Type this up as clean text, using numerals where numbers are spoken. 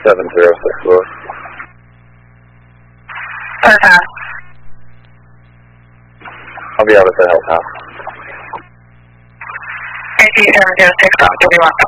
706 Lewis. Okay. I'll be out at the health house. AC 706, 31.